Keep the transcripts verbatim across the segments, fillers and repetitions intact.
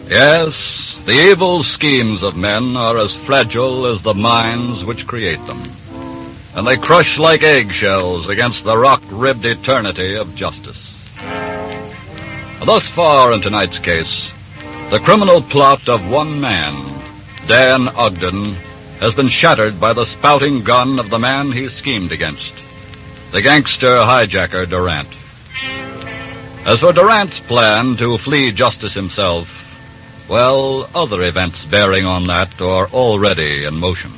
Yes, the evil schemes of men are as fragile as the minds which create them. And they crush like eggshells against the rock-ribbed eternity of justice. Thus far in tonight's case, the criminal plot of one man, Dan Ogden, has been shattered by the spouting gun of the man he schemed against, the gangster hijacker Durant. As for Durant's plan to flee justice himself, well, other events bearing on that are already in motion.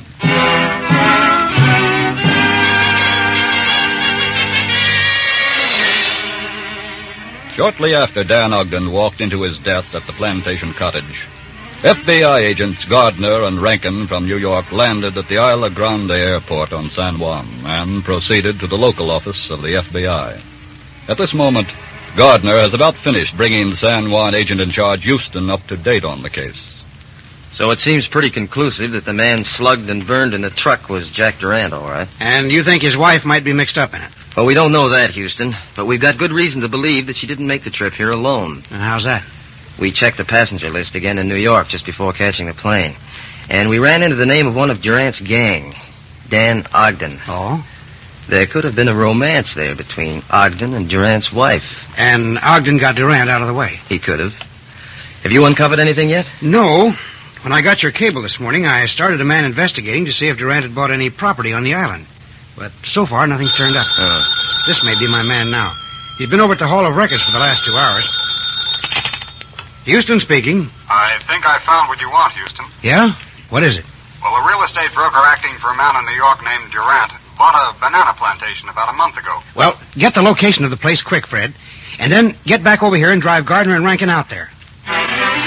Shortly after Dan Ogden walked into his death at the plantation cottage, F B I agents Gardner and Rankin from New York landed at the Isla Grande airport on San Juan and proceeded to the local office of the F B I. At this moment, Gardner has about finished bringing the San Juan agent in charge, Houston, up to date on the case. So it seems pretty conclusive that the man slugged and burned in the truck was Jack Durant, all right? And you think his wife might be mixed up in it? Well, we don't know that, Houston, but we've got good reason to believe that she didn't make the trip here alone. And how's that? We checked the passenger list again in New York just before catching the plane. And we ran into the name of one of Durant's gang, Dan Ogden. Oh? There could have been a romance there between Ogden and Durant's wife. And Ogden got Durant out of the way? He could have. Have you uncovered anything yet? No. When I got your cable this morning, I started a man investigating to see if Durant had bought any property on the island. But so far, nothing's turned up. Oh. This may be my man now. He's been over at the Hall of Records for the last two hours. Houston speaking. I think I found what you want, Houston. Yeah? What is it? Well, a real estate broker acting for a man in New York named Durant bought a banana plantation about a month ago. Well, get the location of the place quick, Fred. And then get back over here and drive Gardner and Rankin out there.